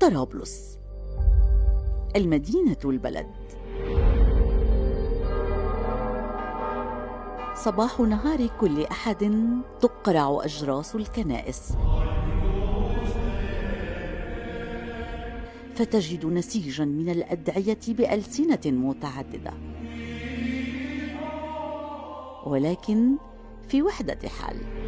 طرابلس، المدينة البلد. صباح نهار كل أحد تقرع أجراس الكنائس، فتجد نسيجا من الأدعية بألسنة متعددة، ولكن في وحدة حال: